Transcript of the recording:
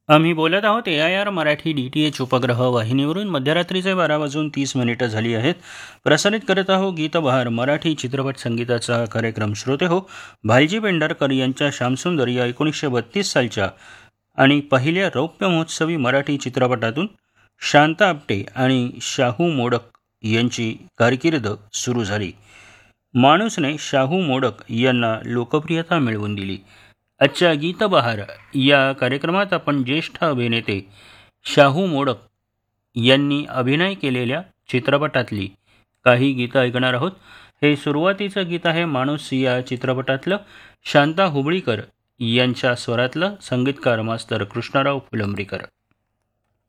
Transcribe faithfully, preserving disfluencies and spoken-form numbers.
आम्ही बोलत आहोत ए I R Marathi D T H उपग्रह वाहिनीवरून. मध्यरात्रीचे बारा वाजून तीस मिनिटं झाली आहेत. प्रसारित करत आहोत गीतबहार मराठी चित्रपट संगीताचा कार्यक्रम. श्रोते हो, भालजी पेंढारकर यांच्या श्यामसुंदर या एकोणीसशे बत्तीस सालच्या आणि पहिल्या रौप्य महोत्सवी मराठी चित्रपटातून शांता आपटे आणि शाहू मोडक यांची कारकीर्द सुरू झाली. माणूसने शाहू मोडक यांना लोकप्रियता मिळवून दिली. आजच्या गीतबहार या कार्यक्रमात आपण ज्येष्ठ अभिनेते शाहू मोडक यांनी अभिनय केलेल्या चित्रपटातली काही गीतं ऐकणार आहोत. हे सुरुवातीचं गीत आहे माणूस या चित्रपटातलं. शांता हुबळीकर यांच्या स्वरातलं, संगीतकार मास्तर कृष्णराव फुलंब्रीकर.